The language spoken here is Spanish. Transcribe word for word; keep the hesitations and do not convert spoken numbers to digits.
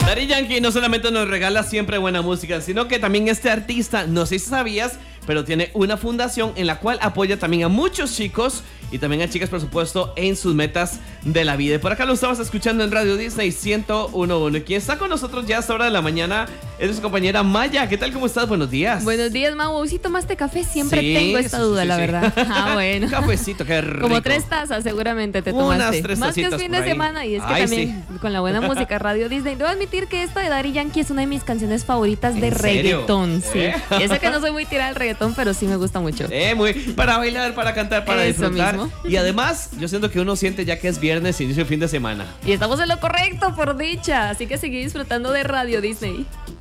Daddy Yankee no solamente nos regala siempre buena música, sino que también este artista, no sé si sabías, pero tiene una fundación en la cual apoya también a muchos chicos y también a chicas, por supuesto, en sus metas de la vida. Y por acá lo estabas escuchando en Radio Disney ciento uno punto uno. Y quien está con nosotros ya a esta hora de la mañana es nuestra compañera Maya. ¿Qué tal? ¿Cómo estás? Buenos días. Buenos días, Mau. ¿Sí tomaste café? Siempre Sí, tengo esta sí, duda, sí, la sí. verdad. Ah, bueno. Un cafecito, qué rico. Como tres tazas seguramente te Unas tomaste. tres Más que es tacitas fin por de ahí. semana y es que Ay, también con la buena música Radio Disney. Debo admitir que esta de Daddy Yankee es una de mis canciones favoritas de ¿En serio? reggaetón. Sí. ¿Eh? Y eso que no soy muy tirada al reggaetón, pero sí me gusta mucho. Eh, muy para bailar, para cantar, para Eso disfrutar. mismo. Y además, yo siento que uno siente ya que es viernes, inicio de fin de semana. Y estamos en lo correcto, por dicha. Así que seguí disfrutando de Radio Disney.